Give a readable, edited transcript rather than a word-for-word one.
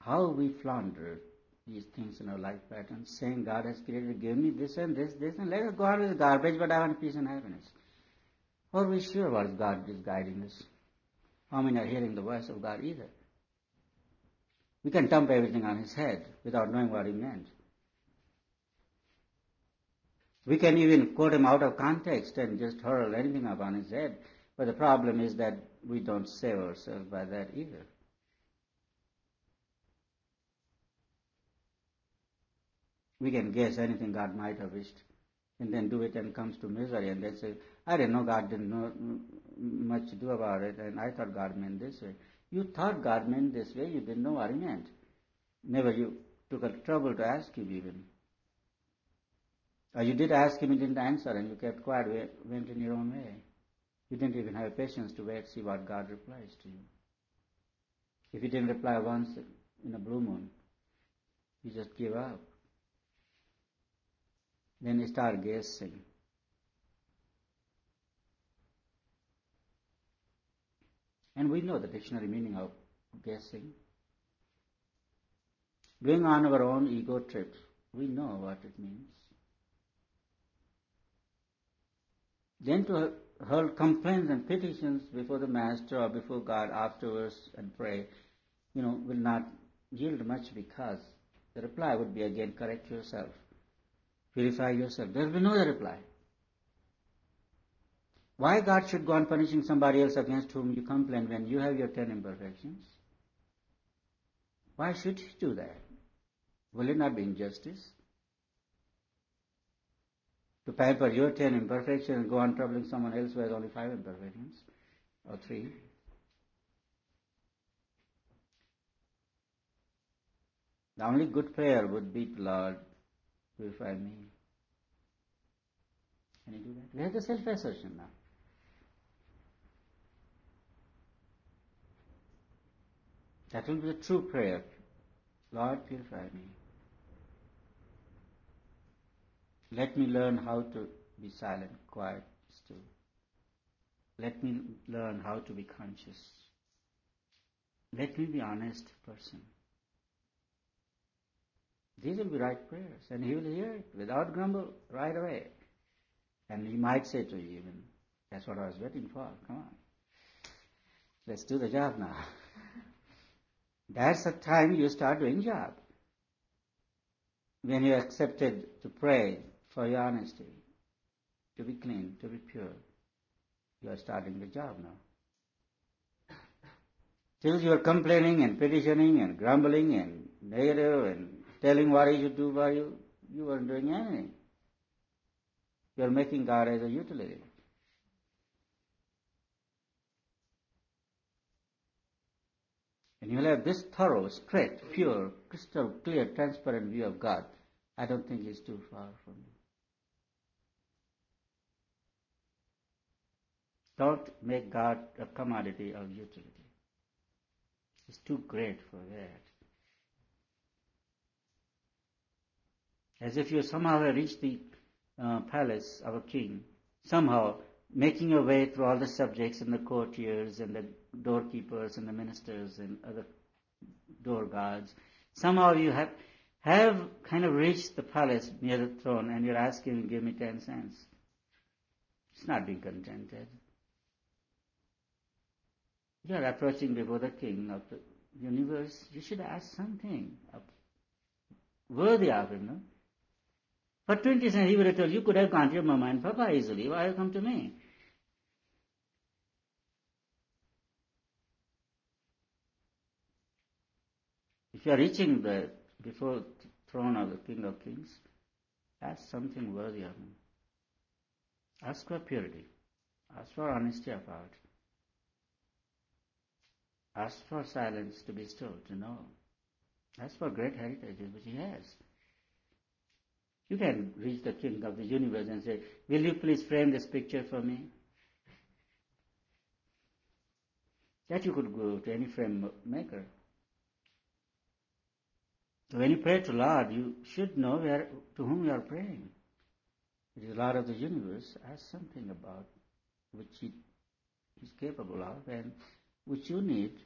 how we flounder these things in our life patterns, saying God has created, give me this and this, and let us go out with garbage, but I want peace and happiness. Or are we sure what God is guiding us? How many are hearing the voice of God either? We can dump everything on His head without knowing what He meant. We can even quote Him out of context and just hurl anything up on His head, but the problem is that we don't save ourselves by that either. We can guess anything God might have wished, and then do it and comes to misery, and then say, I didn't know God didn't know much to do about it, and I thought God meant this way. You thought God meant this way, you didn't know what He meant. Never you took the trouble to ask Him even. Or you did ask Him, He didn't answer, and you kept quiet, went in your own way. You didn't even have patience to wait, see what God replies to you. If He didn't reply once in a blue moon, you just give up. Then you start guessing. And we know the dictionary meaning of guessing. Going on our own ego trips, we know what it means. Then to hurl complaints and petitions before the Master or before God afterwards and pray, will not yield much, because the reply would be again, correct yourself. Purify yourself. There will be no reply. Why God should go on punishing somebody else against whom you complain when you have your 10 imperfections? Why should He do that? Will it not be injustice? To pamper your 10 imperfections and go on troubling someone else who has only 5 imperfections, or 3. The only good prayer would be, Lord, purify me. Can you do that? We have the self-assertion now. That will be the true prayer. Lord, purify me. Let me learn how to be silent, quiet, still. Let me learn how to be conscious. Let me be an honest person. These will be right prayers, and He will hear it without grumble right away. And He might say to you even, that's what I was waiting for, come on. Let's do the job now. That's the time you start doing job. When you accepted to pray for your honesty, to be clean, to be pure, you are starting the job now. Till you are complaining and petitioning and grumbling and negative and telling what He should do for you, you weren't doing anything. You are making God as a utility. And you will have this thorough, straight, pure, crystal clear, transparent view of God. I don't think He's too far from you. Don't make God a commodity of utility. He's too great for that. As if you somehow have reached the palace of a king, somehow making your way through all the subjects and the courtiers and the doorkeepers and the ministers and other door guards. Somehow you have kind of reached the palace near the throne, and you're asking Him, give me 10 cents. It's not being contented. You are approaching before the King of the universe. You should ask something worthy of Him, no? For 20 cents, He would have told you, could have gone to your mama and papa easily. Why have you come to me? If you are reaching before the throne of the King of Kings, ask something worthy of Him. Ask for purity. Ask for honesty of heart. Ask for silence to be still, to know. Ask for great heritages which He has. You can reach the King of the universe and say, will you please frame this picture for me? That you could go to any frame maker. So when you pray to Lord, you should know to whom you are praying. It is Lord of the universe. Ask something about which He is capable of and which you need